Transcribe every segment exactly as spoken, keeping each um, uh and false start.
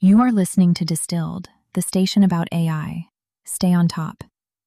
You are listening to Distilled, the station about A I. Stay on top.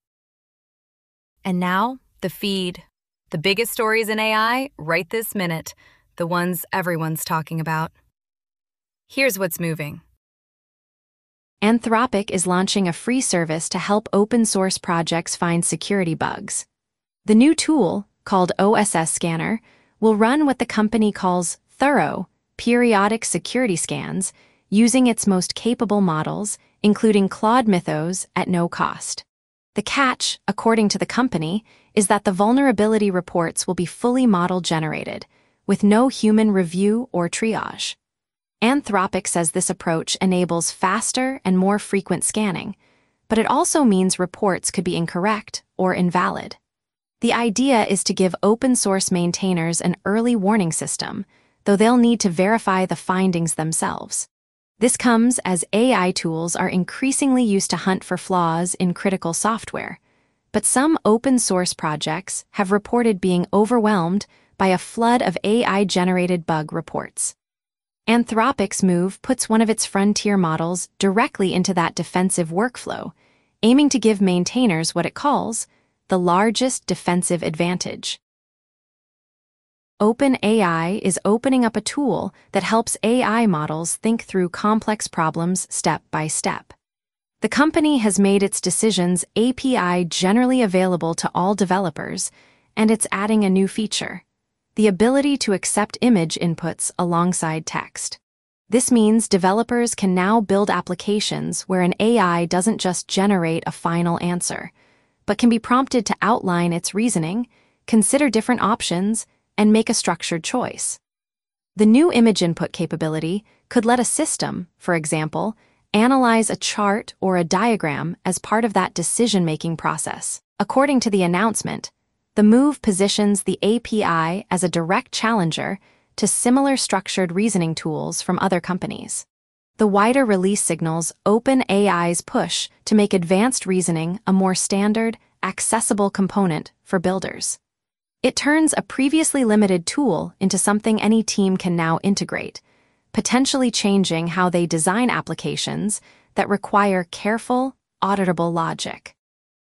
And now, the feed. The biggest stories in A I right this minute, the ones everyone's talking about. Here's what's moving. Anthropic is launching a free service to help open-source projects find security bugs. The new tool, called O S S Scanner, will run what the company calls thorough, periodic security scans, using its most capable models, including Claude Mythos, at no cost. The catch, according to the company, is that the vulnerability reports will be fully model-generated, with no human review or triage. Anthropic says this approach enables faster and more frequent scanning, but it also means reports could be incorrect or invalid. The idea is to give open-source maintainers an early warning system, though they'll need to verify the findings themselves. This comes as A I tools are increasingly used to hunt for flaws in critical software, but some open-source projects have reported being overwhelmed by a flood of A I-generated bug reports. Anthropic's move puts one of its frontier models directly into that defensive workflow, aiming to give maintainers what it calls the largest defensive advantage. OpenAI is opening up a tool that helps A I models think through complex problems step by step. The company has made its decisions A P I generally available to all developers, and it's adding a new feature: the ability to accept image inputs alongside text. This means developers can now build applications where an A I doesn't just generate a final answer, but can be prompted to outline its reasoning, consider different options, and make a structured choice. The new image input capability could let a system, for example, analyze a chart or a diagram as part of that decision-making process. According to the announcement, the move positions the A P I as a direct challenger to similar structured reasoning tools from other companies. The wider release signals OpenAI's push to make advanced reasoning a more standard, accessible component for builders. It turns a previously limited tool into something any team can now integrate, potentially changing how they design applications that require careful, auditable logic.